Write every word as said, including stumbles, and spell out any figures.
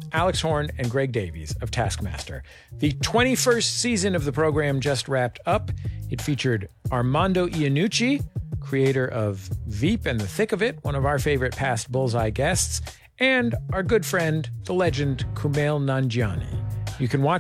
Alex Horn and Greg Davies of Taskmaster. The twenty-first season of the program just wrapped up. It featured Armando Iannucci, creator of Veep and the Thick of It, one of our favorite past Bullseye guests, and our good friend, the legend Kumail Nanjiani. You can watch